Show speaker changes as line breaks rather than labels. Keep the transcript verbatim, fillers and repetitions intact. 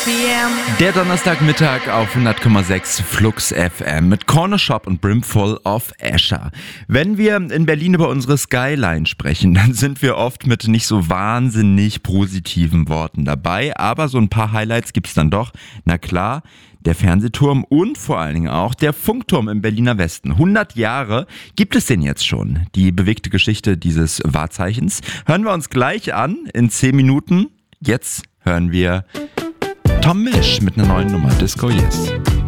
p m.
Der Donnerstagmittag auf hundert Komma sechs Flux F M mit Corner Shop und Brimful of Escher. Wenn wir in Berlin über unsere Skyline sprechen, dann sind wir oft mit nicht so wahnsinnig positiven Worten dabei, aber so ein paar Highlights gibt's dann doch. Na klar, der Fernsehturm und vor allen Dingen auch der Funkturm im Berliner Westen. hundert Jahre gibt es den jetzt schon. Die bewegte Geschichte dieses Wahrzeichens hören wir uns gleich an in zehn Minuten. Jetzt hören wir Tom Misch mit einer neuen Nummer, Disco Yes.